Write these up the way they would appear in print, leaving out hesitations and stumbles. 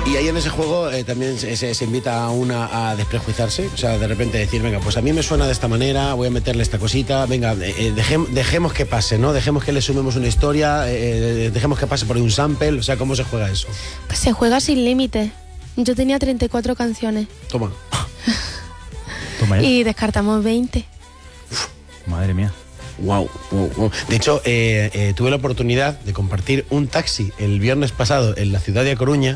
Y ahí en ese juego también se invita a una a desprejuiciarse, o sea, de repente decir, venga, pues a mí me suena de esta manera, voy a meterle esta cosita, venga, dejemos que pase, ¿no? Dejemos que le sumemos una historia, dejemos que pase por ahí un sample, o sea, ¿cómo se juega eso? Pues se juega sin límite. Yo tenía 34 canciones. Toma. Toma ya. Y descartamos 20. Madre mía. Wow. De hecho, tuve la oportunidad de compartir un taxi el viernes pasado en la ciudad de A Coruña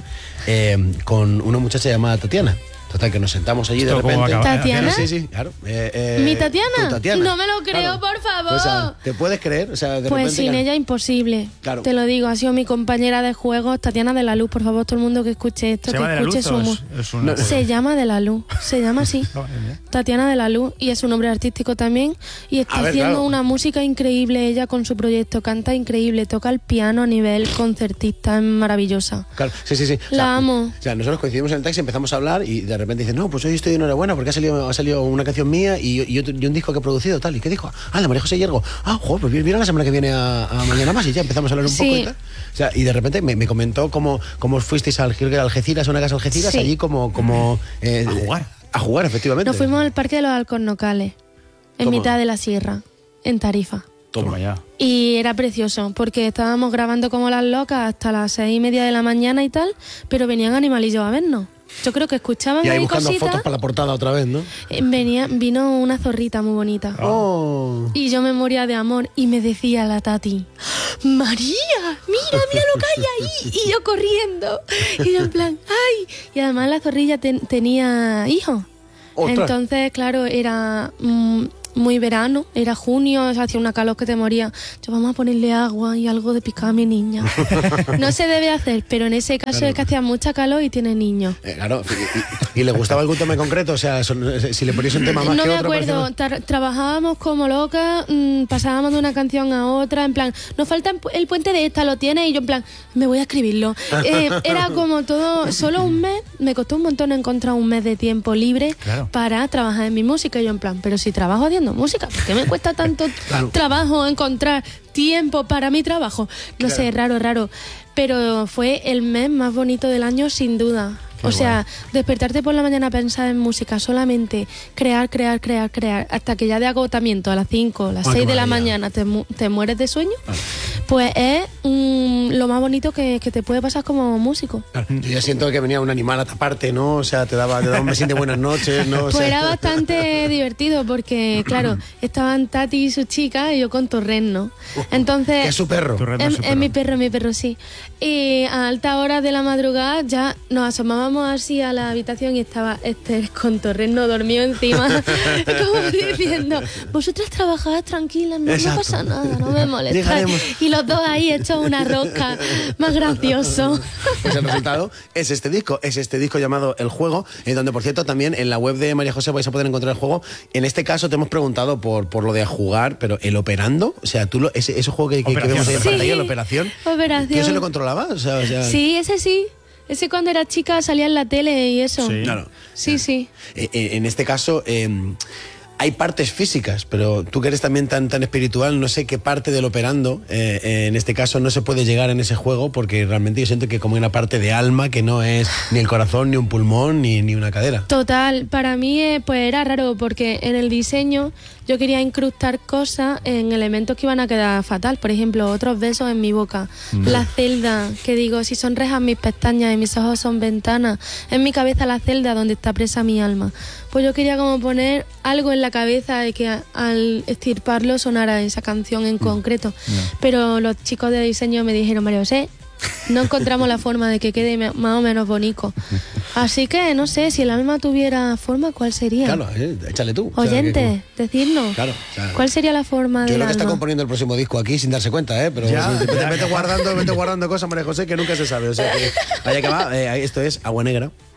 con una muchacha llamada Tatiana. Total, que nos sentamos allí de repente. ¿Tatiana? Sí, claro. ¿Mi Tatiana? Tu Tatiana. No me lo creo, Claro. por favor. O sea, ¿te puedes creer? O sea, de Pues repente, sin claro. ella imposible. Claro. Te lo digo, ha sido mi compañera de juegos, Tatiana de la Luz. Por favor, todo el mundo que escuche esto, ¿Se que llama de la escuche luz su o mu- es una... Se llama de la Luz, se llama así. Madre mía. Tatiana de la Luz, y es un nombre artístico también, y está A ver, haciendo claro. una música increíble ella con su proyecto, canta increíble, toca el piano a nivel concertista, es maravillosa. Claro, sí. O sea, La amo. O sea, nosotros coincidimos en el taxi, empezamos a hablar y de repente dice, no, pues hoy estoy de enhorabuena porque ha salido una canción mía y un disco que he producido, tal. ¿Y qué dijo? Ah, la María José Hiergo. Ah, joder, pues viene la semana que viene a Mañana Más y ya empezamos a hablar un Sí. poco y tal. O sea, y de repente me comentó cómo fuisteis a Algeciras, a una casa de Algeciras, Sí. allí como A jugar. A jugar, efectivamente. Nos fuimos al Parque de los Alcornocales, en Toma. mitad de la sierra, en Tarifa. Toma ya. Y era precioso, porque estábamos grabando como las locas hasta las 6:30 de la mañana y tal, pero venían animalillos a vernos. Yo creo que escuchaban Y ahí ahí buscando cositas. fotos para la portada otra vez, ¿no? Vino una zorrita muy bonita. Oh. Y yo me moría de amor y me decía la Tati, María, mira lo que hay ahí. Y yo corriendo. Y yo en plan, ¡ay! Y además la zorrilla tenía hijos. ¡Ostras! Entonces, claro, era muy verano, era junio, hacía una calor que te moría. Yo, vamos a ponerle agua y algo de picar a mi niña. No se debe hacer, pero en ese caso Claro. es que hacía mucha calor y tiene niños. Claro, y le gustaba algún tema en concreto, o sea, si le ponías un tema más No que me otro. acuerdo, trabajábamos como locas, pasábamos de una canción a otra, en plan, nos falta el puente de esta, ¿lo tienes? Y yo en plan, me voy a escribirlo. Era como todo, solo un mes, me costó un montón encontrar un mes de tiempo libre Claro. para trabajar en mi música. Y yo en plan, pero si trabajo haciendo música, ¿por qué me cuesta tanto Claro. trabajo encontrar tiempo para mi trabajo? No sé, raro. Pero fue el mes más bonito del año, sin duda. Qué O sea, despertarte por la mañana a pensar en música, solamente crear, hasta que ya de agotamiento a las 5, las Ah, 6 qué de la maravilla. mañana te mueres de sueño, pues es lo más bonito que te puede pasar como músico. Claro, yo ya siento que venía un animal a taparte, ¿no? O sea, te daba un besín de buenas noches, ¿no? O Pues sea, era bastante divertido porque, claro, estaban Tati y su chica y yo con Torreno. Entonces, que es su perro. Torreno es su es mi perro, sí. Y a alta hora de la madrugada ya nos asomábamos así a la habitación y estaba Esther con Torreno dormido encima, como diciendo, vosotras trabajad tranquilas, no Exacto. pasa nada, no me molestáis. Llegaremos. Y los dos ahí hechos una rosca, más gracioso. Pues el resultado es este disco llamado El Juego, donde, por cierto, también en la web de María José vais a poder encontrar el juego. En este caso te hemos preguntado por lo de jugar, pero el operando, o sea, tú ese juego que Operación. vemos ahí en Sí. pantalla, la operación, Operación. ¿tú se lo controlabas? O sea, Sí, ese sí. Ese cuando era chica salía en la tele y eso. Sí. Claro. Sí. En este caso hay partes físicas, pero tú que eres también tan espiritual, no sé qué parte del operando en este caso no se puede llegar en ese juego, porque realmente yo siento que como hay una parte de alma que no es ni el corazón, ni un pulmón, ni una cadera. Total, para mí pues era raro porque en el diseño yo quería incrustar cosas en elementos que iban a quedar fatal. Por ejemplo, otros besos en mi boca, la celda, que digo, si son rejas mis pestañas y mis ojos son ventanas, en mi cabeza la celda donde está presa mi alma. Pues yo quería como poner algo en la cabeza de que al extirparlo sonara esa canción en concreto. Pero los chicos de diseño me dijeron, María José, no encontramos la forma de que quede más o menos bonito. Así que no sé, si el alma tuviera forma, ¿cuál sería? Claro, échale tú. O sea, Oyentes, decidnos. Claro, o sea, ¿Cuál sería la forma yo del creo que está alma? componiendo el próximo disco aquí sin darse cuenta, pero Ya, vete guardando cosas, María José, que nunca se sabe. O sea, que, vaya que va, esto es Agua Negra.